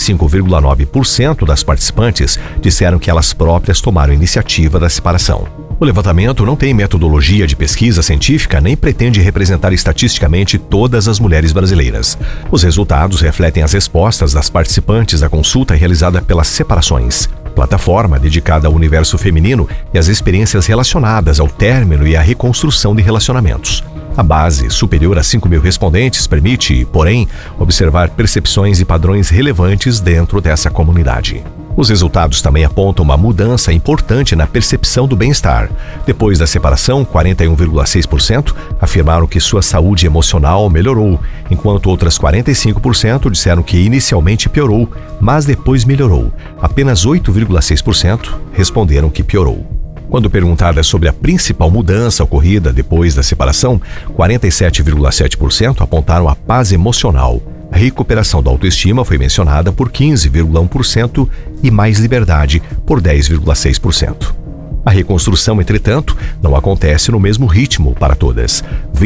45,9% das participantes disseram que elas próprias tomaram a iniciativa da separação. O levantamento não tem metodologia de pesquisa científica nem pretende representar estatisticamente todas as mulheres brasileiras. Os resultados refletem as respostas das participantes da consulta realizada pelas Separações, plataforma dedicada ao universo feminino e às experiências relacionadas ao término e à reconstrução de relacionamentos. A base, superior a 5.000 respondentes, permite, porém, observar percepções e padrões relevantes dentro dessa comunidade. Os resultados também apontam uma mudança importante na percepção do bem-estar. Depois da separação, 41,6% afirmaram que sua saúde emocional melhorou, enquanto outras 45% disseram que inicialmente piorou, mas depois melhorou. Apenas 8,6% responderam que piorou. Quando perguntadas sobre a principal mudança ocorrida depois da separação, 47,7% apontaram a paz emocional. A recuperação da autoestima foi mencionada por 15,1% e mais liberdade por 10,6%. A reconstrução, entretanto, não acontece no mesmo ritmo para todas.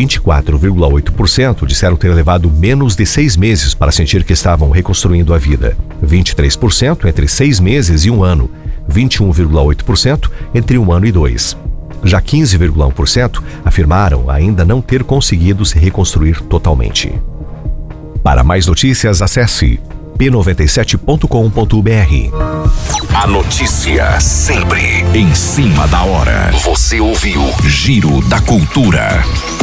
24,8% disseram ter levado menos de 6 meses para sentir que estavam reconstruindo a vida. 23% entre 6 meses e 1 ano. 21,8% entre 1 ano e 2. Já 15,1% afirmaram ainda não ter conseguido se reconstruir totalmente. Para mais notícias, acesse p97.com.br. A notícia sempre em cima da hora. Você ouviu Giro da Cultura.